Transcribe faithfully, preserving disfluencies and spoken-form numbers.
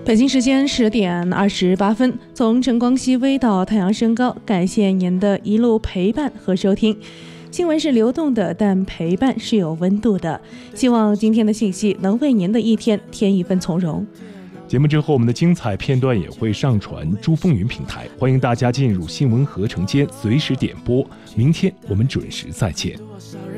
北京时间十点二十八分，从晨光熹微到太阳升高，感谢您的一路陪伴和收听。新闻是流动的，但陪伴是有温度的。希望今天的信息能为您的一天添一份从容。 节目之后，我们的精彩片段也会上传珠风云平台，欢迎大家进入新闻合成间随时点播。明天我们准时再见。